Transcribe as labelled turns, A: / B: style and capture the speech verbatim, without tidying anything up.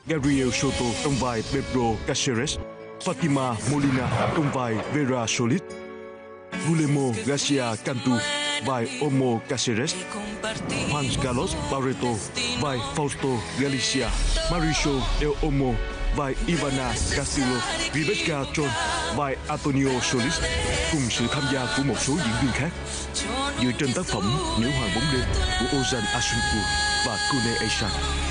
A: Gabriel Soto trong vai Pedro Caceres, Fatima Molina trong vai Vera Solis, Guillermo Garcia Cantu vai Omo Caceres, Juan Carlos Barreto vai Fausto Galicia, Mauricio Del Olmo vai Ivana Castillo, Rebecca John vai Antonio Solis, cùng sự tham gia của một số diễn viên khác. Dựa trên tác phẩm Nữ hoàng bóng đêm của Ozan Asuncu và Kune Aisan.